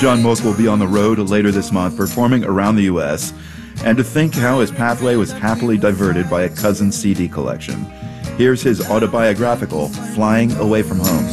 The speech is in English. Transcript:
John Mook will be on the road later this month, performing around the U.S., and to think how his pathway was happily diverted by a cousin's CD collection. Here's his autobiographical Flying Away from Home.